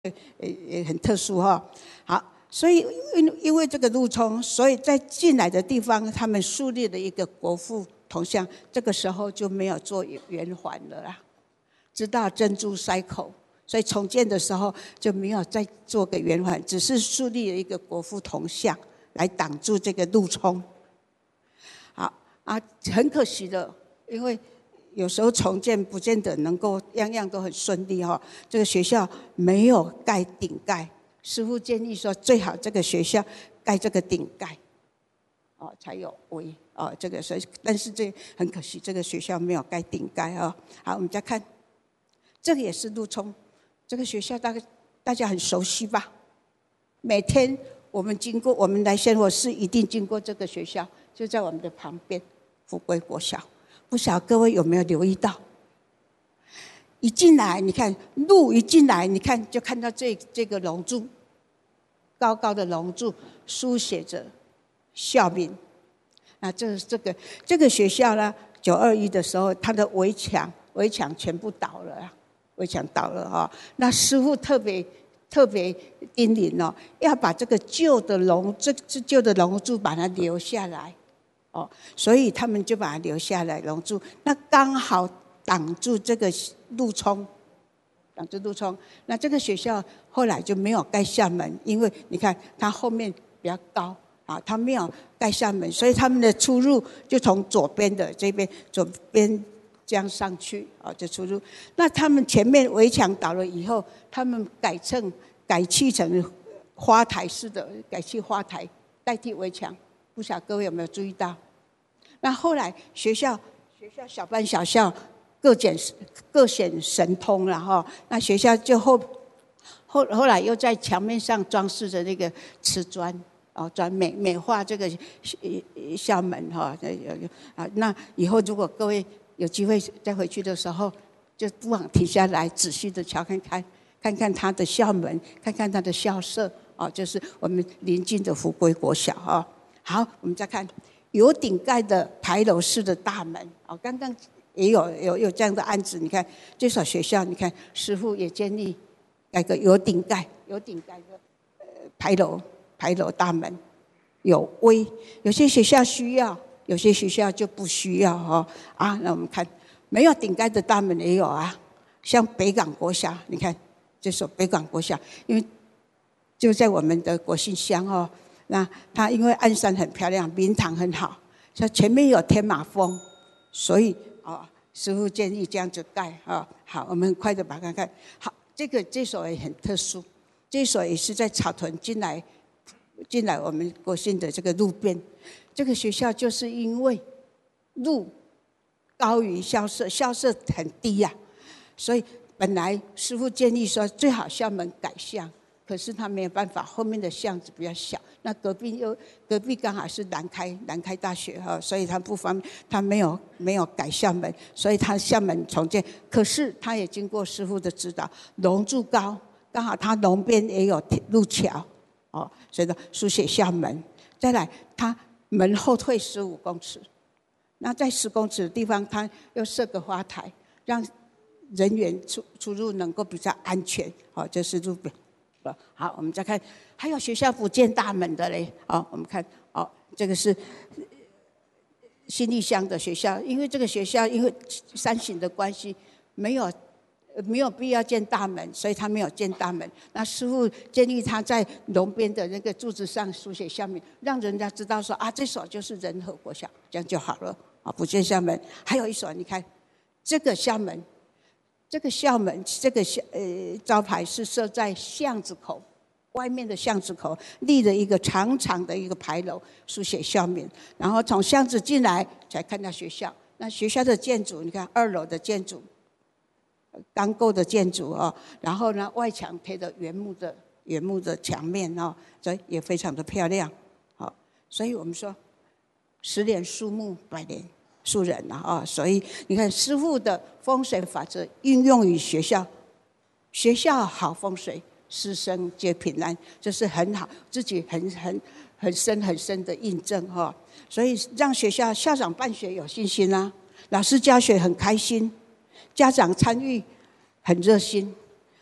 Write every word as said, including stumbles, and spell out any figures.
也也很特殊哈。好，所以因因为这个路冲，所以在进来的地方，他们树立了一个国父铜像，这个时候就没有做圆环了啦，直到珍珠塞口，所以重建的时候就没有再做个圆环，只是树立了一个国父铜像来挡住这个路冲。好啊，很可惜的，因为有时候重建不见得能够样样都很顺利哈。这个学校没有盖顶盖，师父建议说最好这个学校盖这个顶盖，哦才有威哦。这个所以，但是这很可惜，这个学校没有盖顶盖啊。好，我们再看，这个也是路冲，这个学校大概大家很熟悉吧？每天我们经过，我们来生活是一定经过这个学校，就在我们的旁边，福贵国小。不晓得各位有没有留意到？一进来，你看路一进来，你看就看到这这个龙柱，高高的龙柱，书写着校名。那这这个这个学校呢，九二一的时候，它的围墙围墙全部倒了啊，围墙倒了哈。那师父特别特别叮咛哦，要把这个旧的龙，这这旧的龙柱把它留下来。哦，所以他们就把它留下来龙柱，那刚好挡住这个路冲，挡住路冲。那这个学校后来就没有盖校门，因为你看它后面比较高啊，它没有盖校门，所以他们的出入就从左边的这边左边这样上去啊，就出入。那他们前面围墙倒了以后，他们改成改砌成花台式的，改砌花台代替围墙。不晓得各位有没有注意到？那后来学校学校小班小校各显各显神通了哈。那学校就后后后来又在墙面上装饰着那个瓷砖哦，砖美美化这个校门哈。啊，那以后如果各位有机会再回去的时候，就不妨停下来仔细的瞧看看，看看它的校门，看看它的校舍哦，就是我们邻近的福贵国小哈。好，我们再看有顶盖的牌楼式的大门。哦，刚刚也有有有这样的案子。你看这所学校，你看师父也建议盖个有顶盖、有顶盖的呃牌楼牌楼大门，有威。有些学校需要，有些学校就不需要哈。啊，那我们看没有顶盖的大门也有啊，像北港国小，你看这所北港国小，因为就在我们的国姓乡哦。那它因为岸山很漂亮，明堂很好，所以前面有天马峰，所以哦，师父建议这样子盖啊。好，我们很快的把它看好。这个这所也很特殊，这所也是在草屯进来进来我们国姓的这个路边。这个学校就是因为路高于校舍，校舍很低呀、啊，所以本来师父建议说最好校门改向。可是他没有办法，后面的巷子比较小，那隔壁又隔壁刚好是南开南开大学哈，所以他不方便，他没有没有改校门，所以他校门重建。可是他也经过师父的指导，龙柱高，刚好他龙边也有路桥，哦，所以呢书写校门。再来，他门后退十五公尺，那在十公尺的地方，他又设个花台，让人员出出入能够比较安全。哦，这是路边。好，我们再看，还有学校不建大门的嘞。好，我们看，哦，这个是新义乡的学校，因为这个学校因为山形的关系，没有没有必要建大门，所以他没有建大门。那师父建议他在龙边的那个柱子上书写校名，让人家知道说啊，这所就是仁和国小，这样就好了。啊，不建校门。还有一所，你看这个校门。这个校门，这个呃招牌是设在巷子口，外面的巷子口立了一个长长的一个牌楼，书写校名。然后从巷子进来才看到学校。那学校的建筑，你看二楼的建筑，钢构的建筑哦。然后呢，外墙贴的原木的原木的墙面哦，所以也非常的漂亮。好，所以我们说，十年树木，百年树人了啊，所以你看师父的风水法则运用于学校，学校好风水，师生皆平安，这是很好，自己很很很深很深的印证哈。所以让学校校长办学有信心啊，老师教学很开心，家长参与很热心